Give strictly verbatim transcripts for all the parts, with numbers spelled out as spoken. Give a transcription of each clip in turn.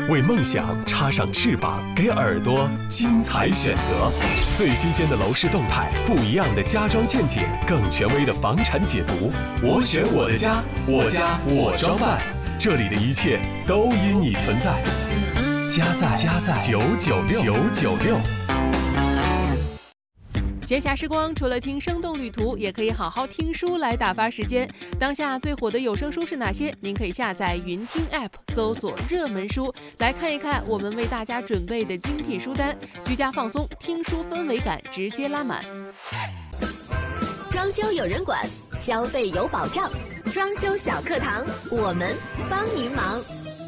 为梦想插上翅膀，给耳朵精彩选择。最新鲜的楼市动态，不一样的家装见解，更权威的房产解读。我选我的家，我家我装扮，这里的一切都因你存在。家在家在九九六九九六。 闲暇时光，除了听生动旅途，也可以好好听书来打发时间。当下最火的有声书是哪些？您可以下载云听 App， 搜索热门书，来看一看我们为大家准备的精品书单。居家放松，听书氛围感直接拉满。 装修有人管，消费有保障。装修小课堂，我们帮您忙。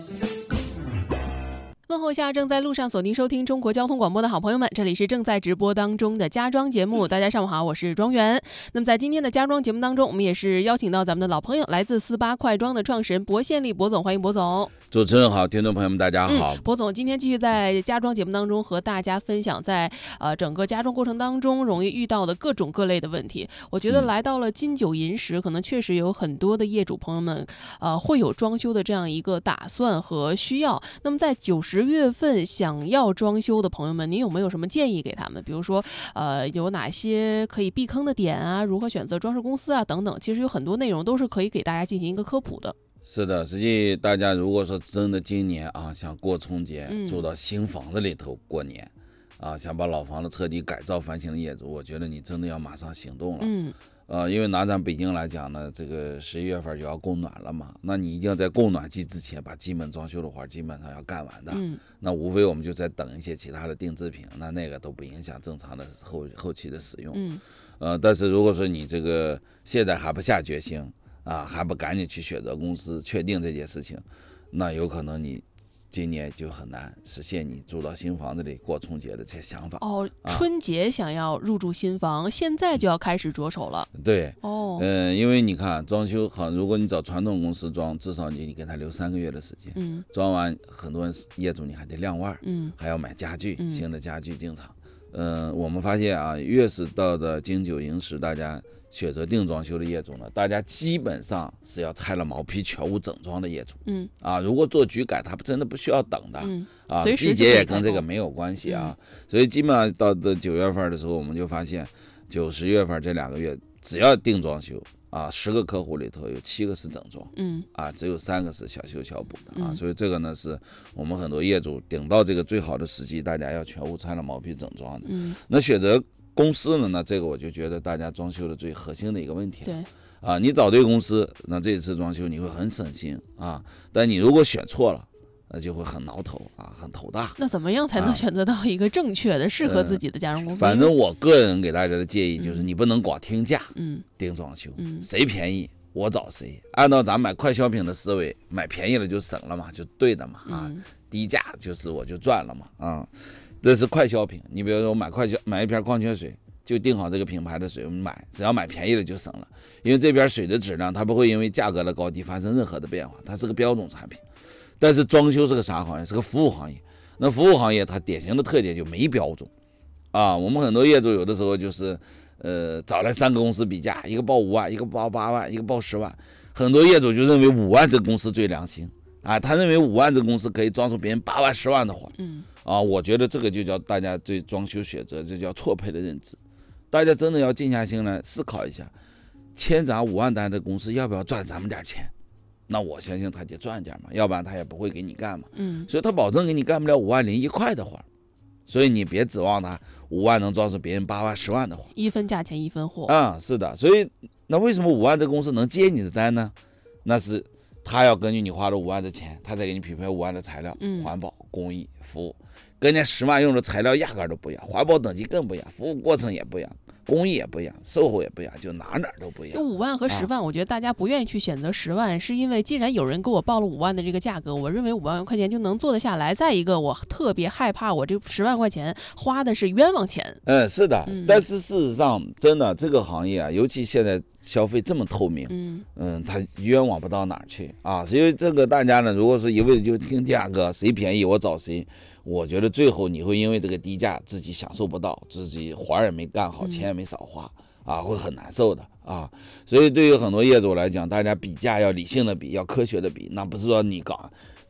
问候下正在路上锁定收听中国交通广播的好朋友们，这里是正在直播当中的家装节目。大家上午好，我是庄园。那么在今天的家装节目当中，我们也是邀请到咱们的老朋友，来自四八快装的创始人薄宪利薄总，欢迎薄总。 主持人好，听众朋友们大家好。 嗯、薄总今天继续在家装节目当中和大家分享在呃整个家装过程当中容易遇到的各种各类的问题。我觉得来到了金九银十，可能确实有很多的业主朋友们呃会有装修的这样一个打算和需要。那么在九十月份想要装修的朋友们，您有没有什么建议给他们？比如说呃有哪些可以避坑的点啊，如何选择装饰公司啊等等，其实有很多内容都是可以给大家进行一个科普的。 是的，实际大家如果说真的今年啊想过春节，嗯、住到新房子里头过年啊，想把老房子彻底改造翻新的业主，我觉得你真的要马上行动了。嗯呃，因为拿咱北京来讲呢，这个十一月份就要供暖了嘛，那你一定要在供暖季之前把基本装修的活基本上要干完的。嗯，那无非我们就在等一些其他的定制品，那那个都不影响正常的后后期的使用。嗯，呃，但是如果说你这个现在还不下决心啊，还不赶紧去选择公司确定这件事情，那有可能你今年就很难实现你住到新房子里过春节的这些想法。 哦，春节想要入住新房，啊、现在就要开始着手了。 对， 哦， 嗯、呃，因为你看装修好，如果你找传统公司装，至少你你给他留三个月的时间。嗯，装完很多人业主你还得晾腕，嗯，还要买家具，嗯、新的家具进场。嗯、呃，我们发现啊，越是到的金九银十，大家选择定装修的业主呢，大家基本上是要拆了毛坯全屋整装的业主。嗯啊，如果做局改，他真的不需要等的。嗯啊，季节也跟这个没有关系啊。嗯、所以基本上到的九月份的时候，我们就发现，九十月份这两个月，只要定装修啊，十个客户里头有七个是整装。嗯啊，只有三个是小修小补的啊。嗯、所以这个呢，是我们很多业主顶到这个最好的时机，大家要全屋拆了毛坯整装的。嗯，那选择公司呢？那这个我就觉得大家装修的最核心的一个问题。 对啊，你找对公司，那这一次装修你会很省心啊。但你如果选错了，那就会很挠头啊，很头大。 那怎么样才能选择到一个正确的、啊、适合自己的家装公司？ 反正我个人给大家的建议就是，你不能光听价，嗯，定装修，嗯，谁便宜我找谁。按照咱买快消品的思维，买便宜了就省了嘛，就对的嘛啊，嗯、低价就是我就赚了嘛啊。这是快消品，你比如说我买快消买一瓶矿泉水，就定好这个品牌的水，我们买只要买便宜了就省了，因为这边水的质量它不会因为价格的高低发生任何的变化，它是个标准产品。但是装修是个啥行业？是个服务行业。那服务行业它典型的特点就没标准啊。我们很多业主有的时候就是呃找来三个公司比价，一个报五万，一个报八万，一个报十万，很多业主就认为五万这个公司最良心啊，他认为五万这个公司可以装出别人八万十万的活。嗯啊，我觉得这个就叫大家对装修选择，这叫错配的认知。大家真的要静下心来思考一下，签咱五万单的公司要不要赚咱们点钱？那我相信他得赚点嘛，要不然他也不会给你干嘛。嗯，所以他保证给你干不了五万零一块的活，所以你别指望他五万能装出别人八万十万的活。 一分价钱一分货啊、嗯，是的。所以那为什么五万这公司能接你的单呢？那是他要根据你花了五万的钱，他再给你匹配五万的材料，嗯，环保、工艺、服务。跟人家十万用的材料压根都不一样，环保等级更不一样，服务过程也不一样，工艺也不一样，售后也不一样，就哪哪都不一样。 五万和十万、啊，我觉得大家不愿意去选择十万，是因为既然有人给我报了五万的这个价格，我认为五万块钱就能做得下来。再一个，我特别害怕我这十万块钱花的是冤枉钱。 嗯，是的，嗯、但是事实上，真的这个行业啊，尤其现在消费这么透明，嗯嗯，它冤枉不到哪儿去啊。所以这个大家呢，如果说一味的就听价格，谁便宜我找谁。我觉得最后你会因为这个低价自己享受不到，自己活也没干好，钱也没少花啊，会很难受的啊。所以对于很多业主来讲，大家比价要理性的比，要科学的比，那不是说你搞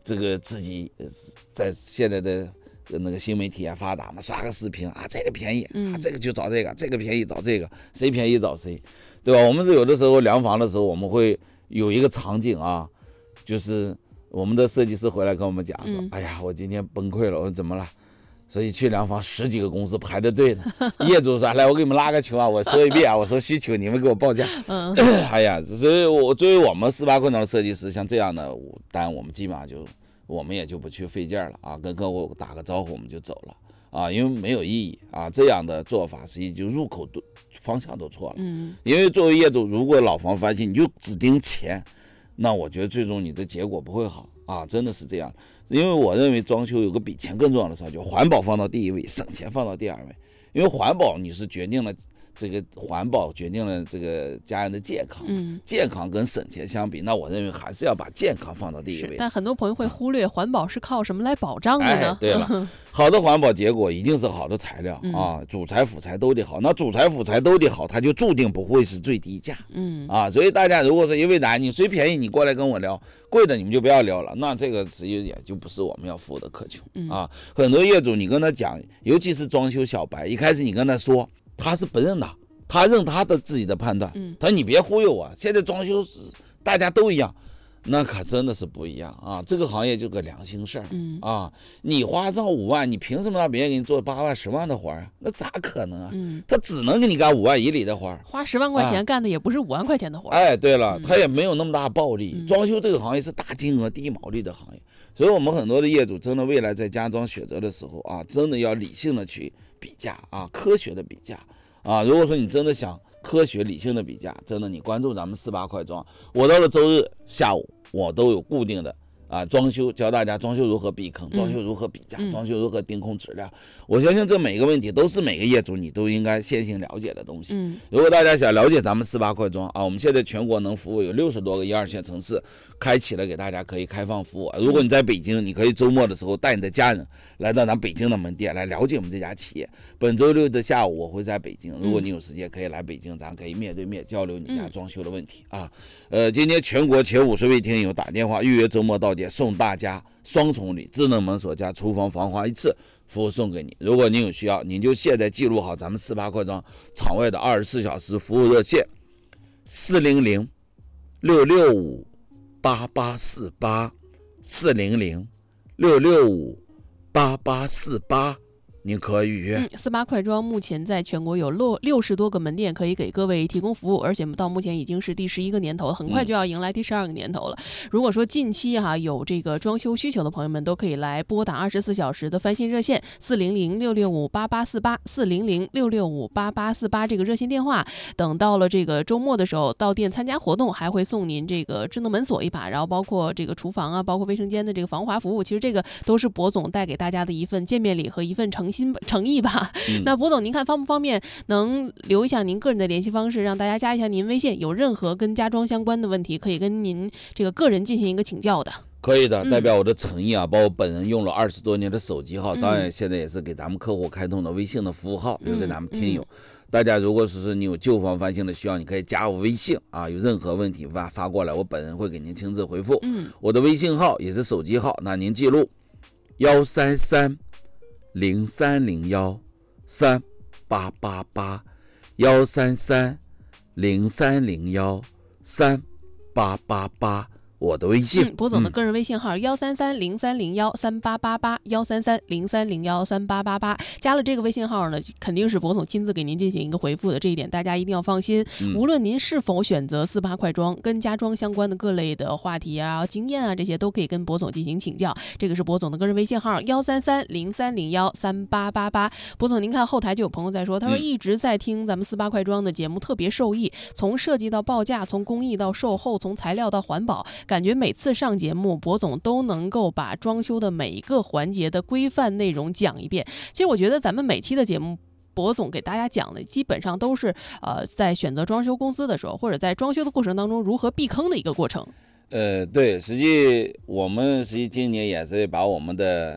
这个自己在现在的那个新媒体啊发达嘛，刷个视频啊，这个便宜啊，这个就找这个，这个便宜找这个，谁便宜找谁，对吧？我们是有的时候量房的时候，我们会有一个场景啊，就是我们的设计师回来跟我们讲说，嗯、哎呀，我今天崩溃了，我说怎么了？所以去量房十几个公司排着队呢，业主说来我给你们拉个球啊，我说一遍啊，我说需求你们给我报价。嗯，哎呀，所以我作为我们四八快装的设计师，像这样的单我们基本上就我们也就不去费劲了啊，跟客户打个招呼我们就走了啊，因为没有意义啊，这样的做法实际就入口都方向都错了。嗯，因为作为业主，如果老房翻新你就只盯钱，那我觉得最终你的结果不会好啊，真的是这样。因为我认为装修有个比钱更重要的事，就环保放到第一位，省钱放到第二位。因为环保你是决定了这个环保决定了这个家人的健康，嗯，健康跟省钱相比，那我认为还是要把健康放到第一位。 但很多朋友会忽略，环保是靠什么来保障的呢？ 哎、对了，好的环保结果一定是好的材料、嗯、啊，主材辅材都得好。那主材辅材都得好，它就注定不会是最低价。嗯啊，所以大家如果说因为啥，你谁便宜你过来跟我聊，贵的你们就不要聊了，那这个实际也就不是我们要付的渴求、嗯、啊。很多业主你跟他讲，尤其是装修小白，一开始你跟他说，他是不认的。他认他的自己的判断，他说你别忽悠我，现在装修大家都一样，那可真的是不一样啊！这个行业就个良心事儿、嗯、啊！你花上五万，你凭什么让别人给你做八万、十万的活啊？那咋可能啊？嗯、他只能给你干五万以里的活， 花十万块钱干的也不是五万块钱的活。 哎，对了，他也没有那么大暴利。嗯、装修这个行业是大金额、低毛利的行业，所以我们很多的业主真的未来在家装选择的时候啊，真的要理性的去比价啊，科学的比价。啊，如果说你真的想科学理性的比价，真的你关注咱们四八快装，我到了周日下午我都有固定的啊装修，教大家装修如何避坑，装修如何比价，嗯、装修如何盯空质量。我相信这每个问题都是每个业主你都应该先行了解的东西。嗯、如果大家想了解咱们四八快装啊，我们现在全国能服务有六十多个一二线城市，开启了给大家可以开放服务。如果你在北京，你可以周末的时候带你的家人来到咱北京的门店来了解我们这家企业。本周六的下午我会在北京，如果你有时间可以来北京，咱可以面对面交流你家装修的问题啊。呃，今天全国前五十位听友打电话预约周末到店，送大家双重礼，智能门锁加厨房防滑一次服务送给你。如果您有需要，您就现在记录好咱们四八快装场外的二十四小时服务热线四零零六六五八八四八四零零六六五八八四八，您可以预约。 嗯，四八快装目前在全国有六六十多个门店可以给各位提供服务，而且到目前已经是第十一个年头了，很快就要迎来第十二个年头了。嗯、如果说近期哈、啊、有这个装修需求的朋友们，都可以来拨打二十四小时的翻新热线四零零六六五八八四八四零零六六五八八四八这个热线电话。等到了这个周末的时候，到店参加活动，还会送您这个智能门锁一把，然后包括这个厨房啊，包括卫生间的这个防滑服务。其实这个都是博总带给大家的一份见面礼和一份诚心诚意吧。嗯、那博总，您看方不方便能留一下您个人的联系方式，让大家加一下您微信，有任何跟家装相关的问题，可以跟您这个个人进行一个请教的。 可以的，代表我的诚意啊，包括本人用了二十多年的手机号，当然现在也是给咱们客户开通的微信的服务号，留给咱们听友。大家如果是你有旧房翻新的需要，你可以加我微信啊，有任何问题发发过来，我本人会给您亲自回复。嗯，我的微信号也是手机号，那您记录幺三三零三零幺三八八八幺三三零三零幺三八八八。我的微信， 嗯，博总的个人微信号幺三三零三零幺三八八八幺三三零三零幺三八八八，加了这个微信号呢，肯定是博总亲自给您进行一个回复的，这一点大家一定要放心。嗯、无论您是否选择四八快装，跟家装相关的各类的话题啊、经验啊，这些都可以跟博总进行请教。这个是博总的个人微信号幺三三零三零幺三八八八。博总，您看后台就有朋友在说，他说一直在听咱们四八快装的节目，特别受益，从设计到报价，从工艺到售后，从材料到环保。感觉每次上节目，博总都能够把装修的每一个环节的规范内容讲一遍。其实我觉得咱们每期的节目，博总给大家讲的基本上都是呃在选择装修公司的时候，或者在装修的过程当中如何避坑的一个过程。 呃，对，实际我们实际今年也是把我们的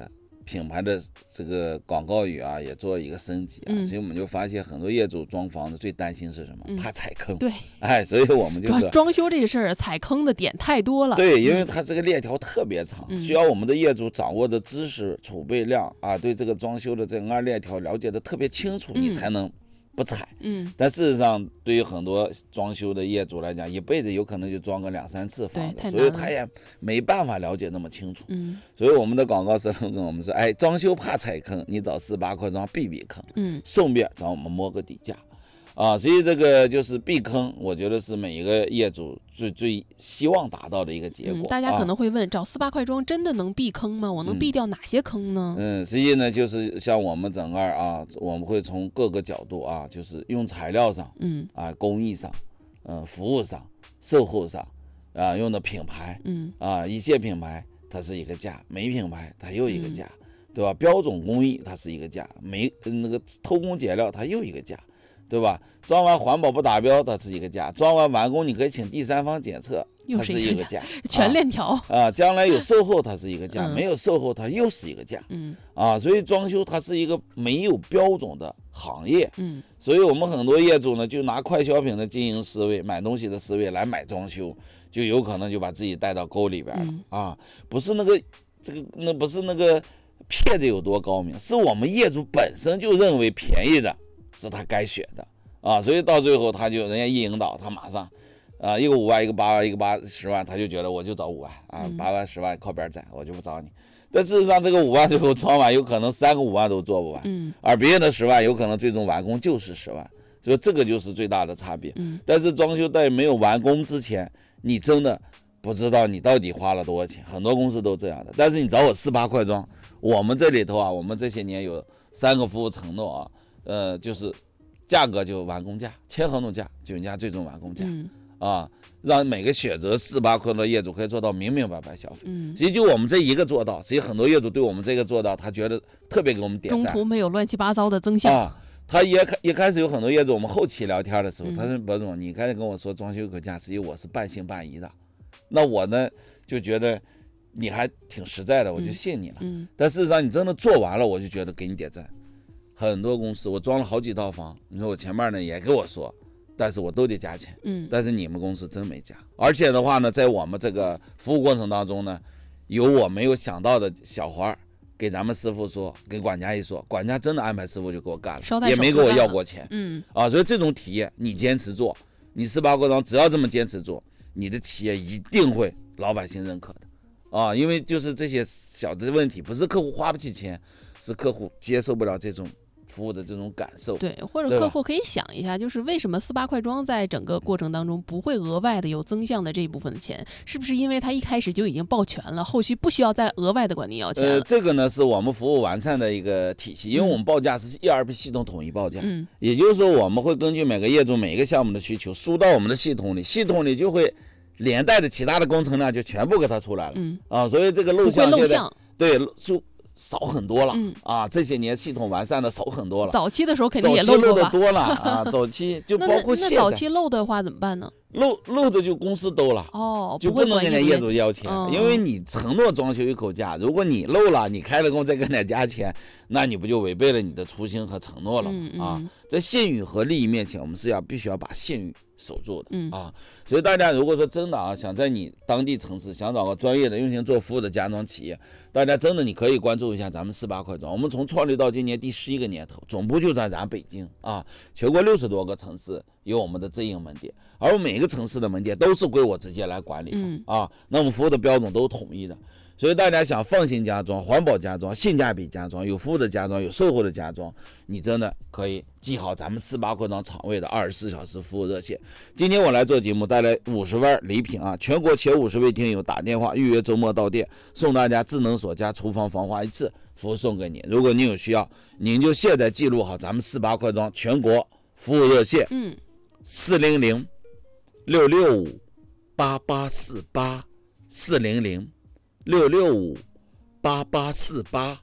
品牌的这个广告语啊，也做一个升级啊，嗯、所以我们就发现很多业主装房子最担心是什么？嗯、怕踩坑。 对， 哎，所以我们就说装修这个事儿，踩坑的点太多了。 对，因为它这个链条特别长，嗯、需要我们的业主掌握的知识储备量啊，对这个装修的整个链条了解的特别清楚，嗯、你才能不踩。嗯，但事实上，对于很多装修的业主来讲，一辈子有可能就装个两三次房子，所以他也没办法了解那么清楚。嗯，所以我们的广告 slogan 跟我们说，哎，装修怕踩坑，你找四八快装避避坑。嗯，顺便找我们摸个底价。啊，所以这个就是避坑，我觉得是每一个业主最最希望达到的一个结果。 嗯、大家可能会问，啊、找四八快装真的能避坑吗？我能避掉哪些坑呢？ 嗯，实际呢，就是像我们整个啊，我们会从各个角度啊，就是用材料上，嗯，啊，工艺上，嗯、呃，服务上，售后上，啊，用的品牌，嗯，啊，一线品牌它是一个价，没品牌它又一个价，嗯、对吧？标准工艺它是一个价，没那个偷工减料它又一个价。对吧？装完环保不达标，它是一个价；装完完工，你可以请第三方检测，它是一个价。 全链条啊，啊，将来有售后，它是一个价；嗯、没有售后，它又是一个价。嗯，啊，所以装修它是一个没有标准的行业。嗯，所以我们很多业主呢，就拿快消品的经营思维、买东西的思维来买装修，就有可能就把自己带到沟里边了。嗯、啊，不是那个这个那不是那个骗子有多高明，是我们业主本身就认为便宜的。是他该选的啊，所以到最后他就人家一引导，他马上，啊，一个五万，一个八万，一个八十万，他就觉得我就找五万啊，八万十万靠边站，我就不找你。但事实上，这个五万最后装完，有可能三个五万都做不完，嗯，而别人的十万有可能最终完工就是十万，所以这个就是最大的差别。嗯，但是装修在没有完工之前，你真的不知道你到底花了多少钱，很多公司都这样的。但是你找我四八快装，我们这里头啊，我们这些年有三个服务承诺啊。呃，就是价格就完工价，签合同价就人家最终完工价，嗯、啊，让每个选择四八快的业主可以做到明明白白消费。嗯，所以就我们这一个做到，所以很多业主对我们这个做到，他觉得特别给我们点赞。 中途没有乱七八糟的增项啊，他也一开始有很多业主，我们后期聊天的时候，嗯、他说博总，你开始跟我说装修可价，实际我是半信半疑的，那我呢就觉得你还挺实在的，我就信你了。嗯，嗯但事实上你真的做完了，我就觉得给你点赞。很多公司我装了好几套房，你说我前面呢也跟我说，但是我都得加钱，嗯，但是你们公司真没加，而且的话呢，在我们这个服务过程当中呢，有我没有想到的小花给咱们师傅说，给管家一说，管家真的安排师傅就给我干了，也没给我要过钱，嗯，啊，所以这种体验你坚持做，你四八快装只要这么坚持做，你的企业一定会老百姓认可的，啊，因为就是这些小的问题，不是客户花不起钱，是客户接受不了这种服务的这种感受。 对，或者客户可以想一下，就是为什么四八快装在整个过程当中不会额外的有增项的这一部分的钱，是不是因为他一开始就已经报全了，后续不需要再额外的管您要钱了？ 呃，这个呢是我们服务完善的一个体系，因为我们报价是 E R P 系统统一报价，嗯，也就是说我们会根据每个业主每一个项目的需求输到我们的系统里，系统里就会连带的其他的工程量就全部给它出来了，嗯啊，所以这个漏项现在对就少很多了、嗯、啊！这些年系统完善的少很多了。 早期的时候肯定也漏过吧？ 早期漏的多了啊！早期就包括现在。 那, 那早期漏的话怎么办呢？ 漏漏的就公司兜了哦，就不能跟人家业主要钱、哦，因为你承诺装修一口价，如果你漏了，你开了工再跟人家加钱，那你不就违背了你的初心和承诺了吗？嗯嗯啊，在信誉和利益面前，我们是要必须要把信誉守住的、嗯、啊。所以大家如果说真的啊，想在你当地城市想找个专业的用心做服务的家装企业，大家真的你可以关注一下咱们四八快装。我们从创立到今年第十一个年头，总部就在咱北京啊，全国六十多个城市有我们的直营门店，而每个城市的门店都是归我直接来管理的、嗯、啊。那我们服务的标准都统一的。所以大家想放心家装、环保家装、性价比家装、有服务的家装、有售后的家装，你真的可以记好咱们四八快装厂位的二十四小时服务热线。今天我来做节目，带来五十万礼品啊！全国前五十位听友打电话预约周末到店，送大家智能锁加厨房防滑一次，服务送给您。如果您有需要，您就现在记录好咱们四八快装全国服务热线，嗯，四零零六六五八八四八四零零。六六五八八四八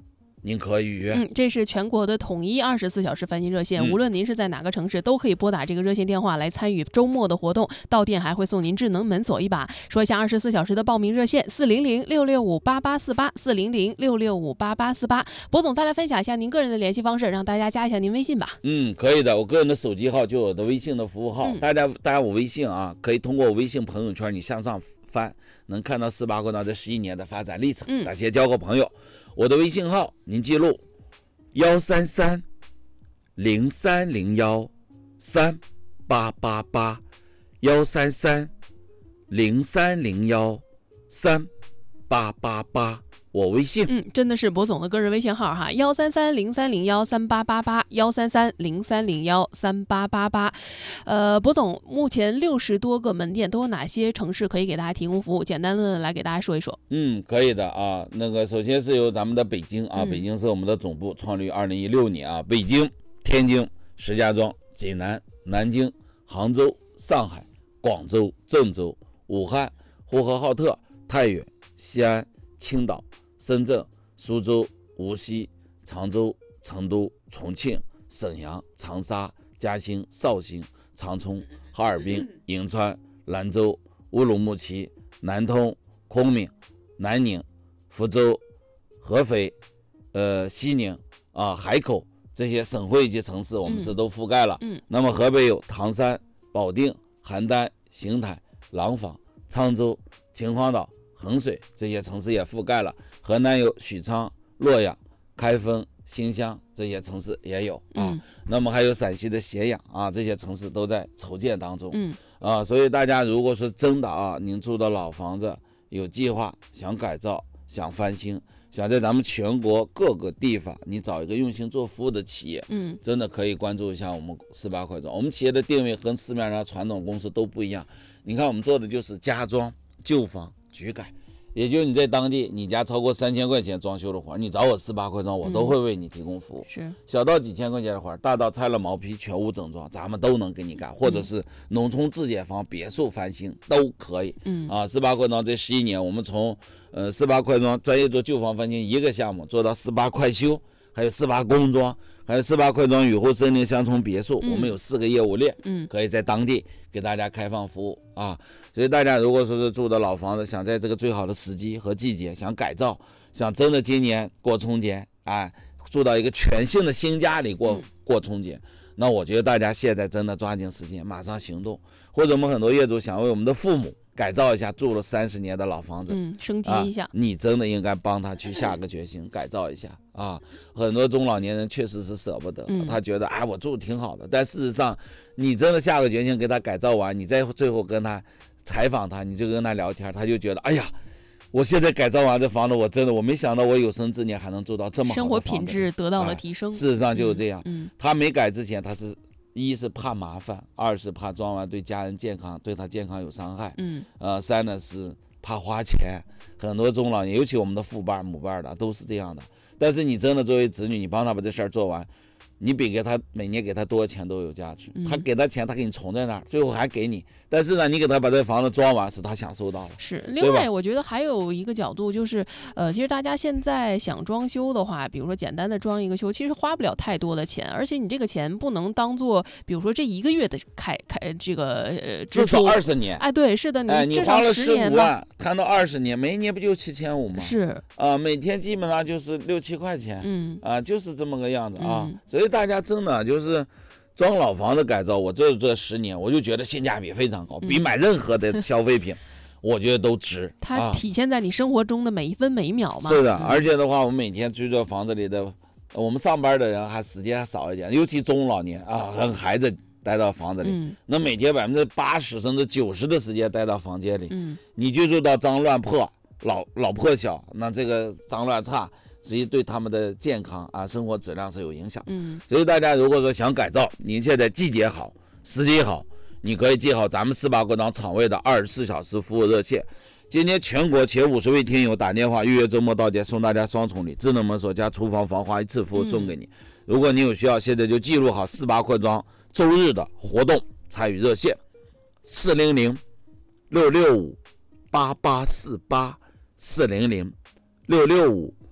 您可以预约。 嗯，这是全国的统一二十四小时翻新热线， 嗯、 无论您是在哪个城市，都可以拨打这个热线电话来参与周末的活动。到店还会送您智能门锁一把。说一下二十四小时的报名热线：四零零六六五八八四八，四零零六六五八八四八。博总再来分享一下您个人的联系方式，让大家加一下您微信吧。 嗯，可以的，我个人的手机号就有我的微信的服务号，嗯、大家大家我微信啊，可以通过我微信朋友圈你向上翻，能看到四八快装这十一年的发展历程，感谢交个朋友。我的微信号您记录幺三三零三零幺三八八八，幺三三零三零幺三八八八。我微信， 嗯，真的是博总的个人微信号哈，幺三三零三零幺三八八八，幺三三零三零幺三八八八。呃，博总目前六十多个门店都有哪些城市可以给大家提供服务？简单的来给大家说一说。 嗯，可以的啊。那个首先是由咱们的北京啊，嗯、北京是我们的总部，创立于二零一六年啊。北京、天津、石家庄、济南、南京、杭州、上海、广州、郑州、武汉、呼和浩特、太原、西安、青岛、深圳、苏州、无锡、常州、成都、重庆、沈阳、长沙、嘉兴、绍兴、长春、哈尔滨、银川、兰州、乌鲁木齐、南通、昆明、南宁、福州、合肥、呃西宁啊、海口这些省会级城市，我们是都覆盖了。 嗯， 那么河北有唐山、保定、邯郸、邢台、廊坊、沧州、秦皇岛、衡水这些城市也覆盖了。河南有许昌、洛阳、开封、新乡这些城市也有啊。 嗯、 那么还有陕西的咸阳啊，这些城市都在筹建当中。 嗯啊，所以大家如果说真的啊，您住的老房子有计划想改造、想翻新，想在咱们全国各个地方你找一个用心做服务的企业， 嗯， 真的可以关注一下我们四八快装。我们企业的定位和市面上传统公司都不一样。你看我们做的就是家装、旧房、局改。也就是你在当地，你家超过三千块钱装修的活，你找我四八快装，我都会为你提供服务。 嗯、是小到几千块钱的活，大到拆了毛坯、全屋整装，咱们都能给你干，或者是农村自建房、别墅翻新都可以。 嗯啊，四八快装这十一年，我们从呃四八快装专业做旧房翻新一个项目，做到四八快修，还有四八工装，还有四八快装雨后森林乡村别墅， 嗯、 我们有四个业务链， 嗯， 可以在当地给大家开放服务啊。所以大家如果说是住的老房子，想在这个最好的时机和季节想改造，想真的今年过春节，哎，住到一个全新的新家里过、嗯、过春节，那我觉得大家现在真的抓紧时间，马上行动。或者我们很多业主想为我们的父母改造一下住了三十年的老房子， 嗯，升级一下、啊， 你真的应该帮他去下个决心改造一下啊！很多中老年人确实是舍不得， 嗯、 他觉得哎我住挺好的，但事实上你真的下个决心给他改造完，你再最后跟他采访他，你就跟他聊天，他就觉得哎呀，我现在改造完这房子，我真的我没想到我有生之年还能住到这么好的生活品质得到了提升。 哎、事实上就是这样， 嗯嗯、 他没改之前他是。一是怕麻烦，二是怕装完对家人健康对他健康有伤害， 嗯， 呃，三呢是怕花钱。很多中老年，尤其我们的父辈母辈的都是这样的。但是你真的作为子女，你帮他把这事儿做完，你比给他每年给他多少钱都有价值。 嗯、 他给他钱，他给你存在那儿，最后还给你。但是呢，你给他把这房子装完，是他享受到了。 是。另外，我觉得还有一个角度就是，呃，其实大家现在想装修的话，比如说简单的装一个修，其实花不了太多的钱，而且你这个钱不能当做，比如说这一个月的开开这个呃支出， 至少二十年。 哎，对，是的， 你至少十年吧。 哎、摊到二十年，每一年不就七千五吗？ 是。 啊、呃，每天基本上就是六七块钱。 嗯。 啊、呃，就是这么个样子啊。 嗯、 所以大家真的就是装老房子改造，我这这十年，我就觉得性价比非常高， 嗯、 比买任何的消费品，我觉得都值。 它体现在你生活中的每一分每一秒嘛。 是的， 嗯、 而且的话，我们每天居住房子里的，我们上班的人还时间还少一点，尤其中老年啊，和孩子待到房子里， 嗯、 那每天百分之八十甚至九十的时间待到房间里， 嗯、 你居住到脏乱破、老老破小，那这个脏乱差。实际对他们的健康啊、生活质量是有影响。 嗯， 所以大家如果说想改造，您现在季节好、时机好，你可以记好咱们四八快装厂位的二十四小时服务热线。今天全国前五十位听友打电话预约周末到店，送大家双重礼：智能门锁加厨房防滑一次服务送给你。嗯、如果你有需要，现在就记录好四八快装周日的活动参与热线：四零零六六五八八四八四零零六六五。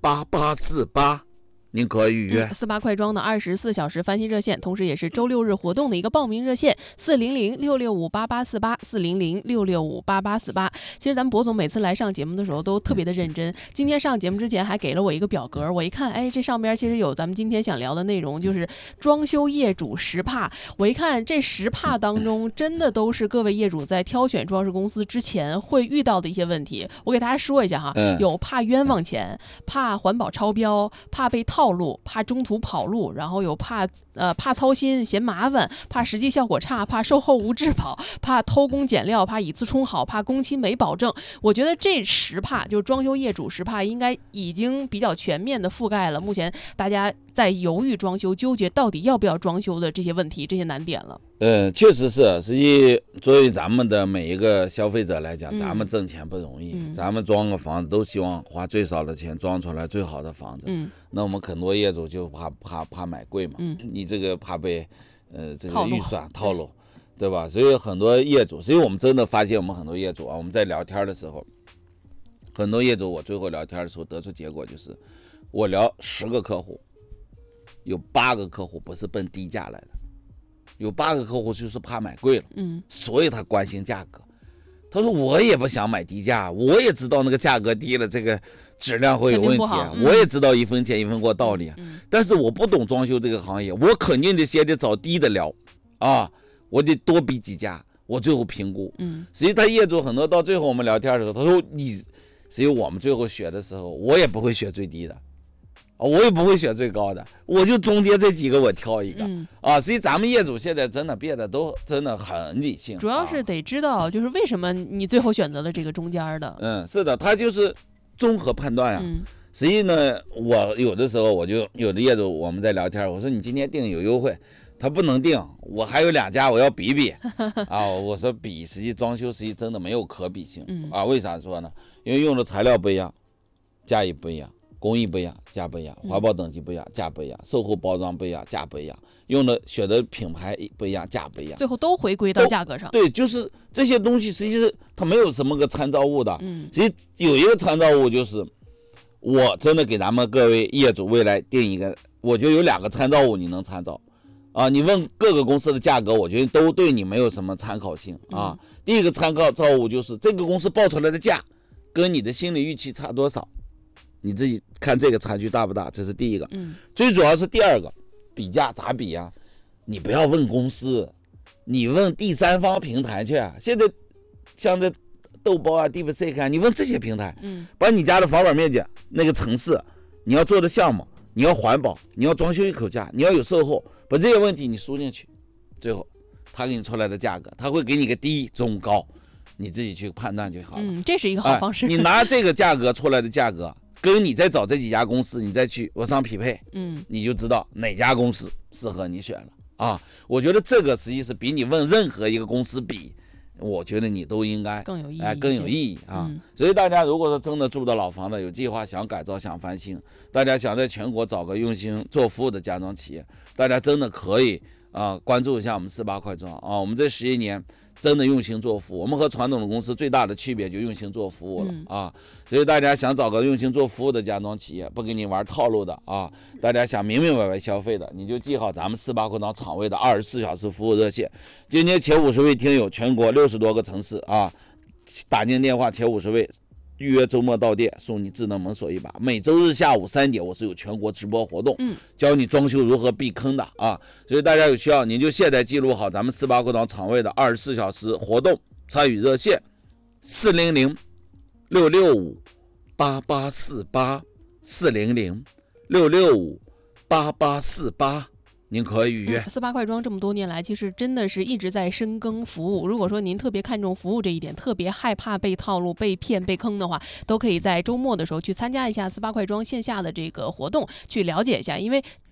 八八四八。您可以预约四八快装的二十四小时翻新热线，同时也是周六日活动的一个报名热线，四零零六六五八八四八，四零零六六五八八四八。其实咱们博总每次来上节目的时候都特别的认真，今天上节目之前还给了我一个表格，我一看，哎，这上边其实有咱们今天想聊的内容，就是装修业主十怕。我一看这十怕当中，真的都是各位业主在挑选装饰公司之前会遇到的一些问题。我给大家说一下哈，有怕冤枉钱，怕环保超标，怕被套路，怕中途跑路，然后有怕呃怕操心嫌麻烦，怕实际效果差，怕售后无质保，怕偷工减料，怕以次充好，怕工期没保证。我觉得这十怕就是装修业主十怕应该已经比较全面的覆盖了目前大家在犹豫装修纠结到底要不要装修的这些问题这些难点了。 呃，确实是，实际作为咱们的每一个消费者来讲， 嗯、 咱们挣钱不容易、 嗯， 咱们装个房子都希望花最少的钱装出来最好的房子。 嗯， 那我们很多业主就怕怕怕买贵嘛， 嗯， 你这个怕被呃这个预算套路，对吧？所以很多业主，所以我们真的发现我们很多业主啊，我们在聊天的时候，很多业主我最后聊天的时候得出结果就是，我聊十个客户，有八个客户不是奔低价来的。有八个客户就是怕买贵了， 嗯， 所以他关心价格。他说我也不想买低价，我也知道那个价格低了，这个质量会有问题， 嗯、 我也知道一分钱一分货道理、 嗯， 但是我不懂装修这个行业，我肯定得先得找低的聊啊，我得多比几家，我最后评估。 嗯， 所以他业主很多到最后我们聊天的时候，他说你，所以我们最后选的时候，我也不会选最低的。我也不会选最高的，我就中间这几个我挑一个、 嗯、 啊，所以咱们业主现在真的变得都真的很理性， 主要是得知道就是为什么你最后选择了这个中间的。 嗯，是的，他就是综合判断呀、啊。 嗯， 实际呢，我有的时候我就有的业主我们在聊天，我说你今天订有优惠，他不能订，我还有两家我要比比啊，我说比实际装修实际真的没有可比性、 嗯、 啊，为啥说呢？因为用的材料不一样，价也不一样。工艺不一样，价不一样；环保等级不一样，价不一样；售后包装不一样，价不一样；用的选的品牌不一样，价不一样。 最后都回归到价格上。 对，就是这些东西，实际是它没有什么个参照物的。 嗯， 其实有一个参照物就是，我真的给咱们各位业主未来定一个，我觉得有两个参照物你能参照。啊，你问各个公司的价格，我觉得都对你没有什么参考性啊。嗯、第一个参考照物就是这个公司报出来的价，跟你的心理预期差多少。你自己看这个差距大不大，这是第一个。 嗯，最主要是第二个，比价咋比呀、啊？你不要问公司，你问第三方平台去。现在像这豆包啊、DeepSeek 啊，你问这些平台， 嗯， 把你家的房板面积、那个城市，你要做的项目，你要环保，你要装修一口价，你要有售后，把这些问题你输进去，最后他给你出来的价格，他会给你个低、中、高，你自己去判断就好了。 嗯，这是一个好方式。 哎、你拿这个价格出来的价格。跟你再找这几家公司，你再去我上匹配， 嗯， 你就知道哪家公司适合你选了啊。我觉得这个实际是比你问任何一个公司比，我觉得你都应该更有意义， 哎，更有意义啊、 嗯。 所以大家如果说真的住到老房子，有计划想改造、想翻新，大家想在全国找个用心做服务的家装企业，大家真的可以啊关注一下我们四八快装啊。我们这十一年。真的用心做服务，我们和传统的公司最大的区别就用心做服务了、嗯、啊！所以大家想找个用心做服务的家装企业，不给你玩套路的啊！大家想明明白白消费的，你就记好咱们四八快装厂位的二十四小时服务热线。今天前五十位听友，全国六十多个城市啊，打进电话前五十位。预约周末到店，送你智能门锁一把。每周日下午三点，我是有全国直播活动， 嗯， 教你装修如何避坑的啊！所以大家有需要，您就现在记录好咱们四八快装厂位的二十四小时活动参与热线：四零零六六五八八四八，四零零六六五八八四八。您可以预约。 四八快装这么多年来，其实真的是一直在深耕服务。如果说您特别看重服务这一点，特别害怕被套路、被骗、被坑的话，都可以在周末的时候去参加一下四八快装线下的这个活动，去了解一下。因为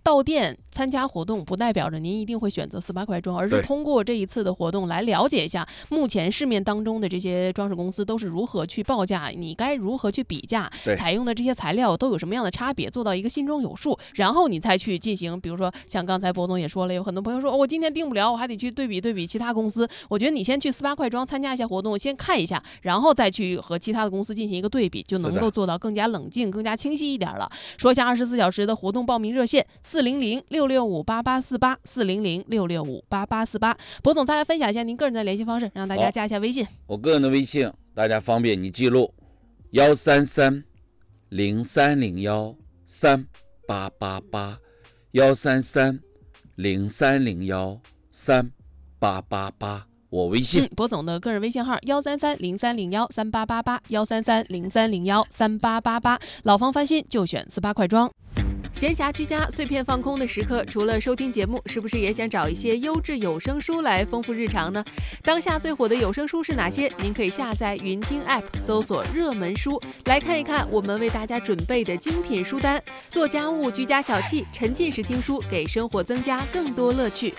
到店参加活动不代表着您一定会选择四八快装，而是通过这一次的活动来了解一下目前市面当中的这些装饰公司都是如何去报价，你该如何去比价，采用的这些材料都有什么样的差别，做到一个心中有数，然后你再去进行，比如说像刚才博总也说了，有很多朋友说、哦、我今天订不了，我还得去对比对比其他公司。我觉得你先去四八快装参加一下活动，先看一下，然后再去和其他的公司进行一个对比，就能够做到更加冷静更加清晰一点了。说一下二十四小时的活动报名热线四零零六六五八八四八四零零六六五八八四八。博总再来分享一下您个人的联系方式，让大家加一下微信。 我个人的微信大家方便你记录幺三三零三零幺三八八八幺三三零三零幺三八八八，我微信。 嗯，博总的个人微信号幺三三零三零幺三八八八幺三三零三零幺三八八八。老房翻新就选四八快装。闲暇居家、碎片放空的时刻，除了收听节目，是不是也想找一些优质有声书来丰富日常呢？当下最火的有声书是哪些？您可以下载云听 App， 搜索热门书，来看一看我们为大家准备的精品书单。做家务、居家小憩、沉浸式听书，给生活增加更多乐趣。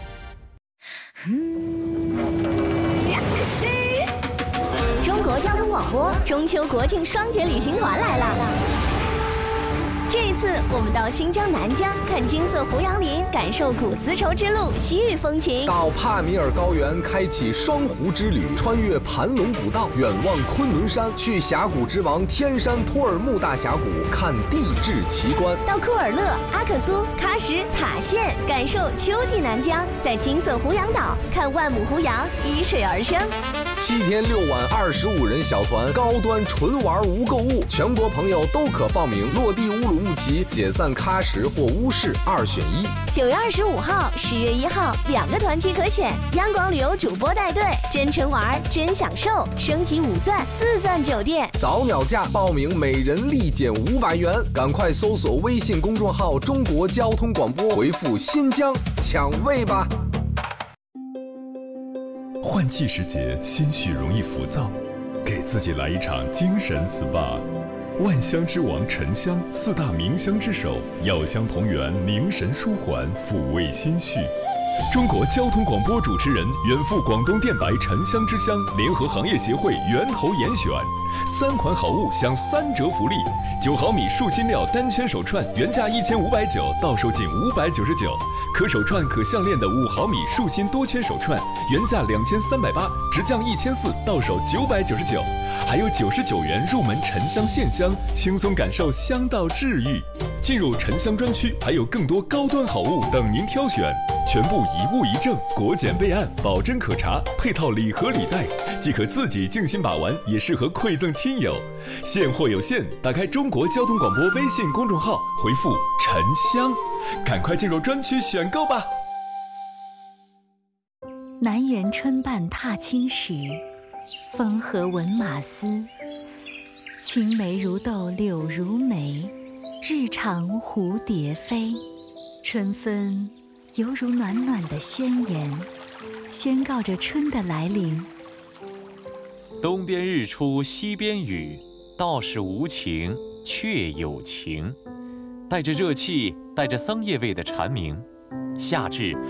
中国交通广播中秋国庆双节旅行团来了。这一次，我们到新疆南疆看金色胡杨林，感受古丝绸之路西域风情； 到帕米尔高原开启双湖之旅，穿越盘龙古道，远望昆仑山；去峡谷之王天山托尔木大峡谷看地质奇观； 到库尔勒、阿克苏、喀什、塔县，感受秋季南疆；在金色胡杨岛看万亩胡杨依水而生。 七天六晚二十五人小团，高端纯玩无购物，全国朋友都可报名。落地乌鲁木齐，解散喀什或乌市，二选一。 九月二十五号、十月一号两个团期可选，央广旅游主播带队，真纯玩真享受，升级五钻四钻酒店， 早鸟价报名每人立减五百元，赶快搜索微信公众号中国交通广播，回复新疆抢位吧。 换季时节，心绪容易浮躁，给自己来一场精神 S P A。 万香之王沉香，四大名香之首，药香同源，凝神舒缓，抚慰心绪。中国交通广播主持人，远赴广东电白沉香之乡，联合行业协会源头严选，三款好物享三折福利：九毫米树心料单圈手串原价一千五百九，到手仅五百九十九；可手串可项链的五毫米树心多圈手串原价两千三百八，直降一千四，到手九百九十九。还有九十九元入门沉香线香，轻松感受香道治愈。进入沉香专区，还有更多高端好物等您挑选，全部一物一证，国检备案，保真可查，配套礼盒礼袋，既可自己静心把玩，也适合馈赠亲友。现货有限，打开中国交通广播微信公众号，回复沉香，赶快进入专区选购吧。 南园春半踏青时，风和闻马嘶。青梅如豆柳如眉，日长蝴蝶飞。春分犹如暖暖的宣言，宣告着春的来临。 东边日出西边雨，道是无晴却有情。带着热气，带着桑叶味的蝉鸣，夏至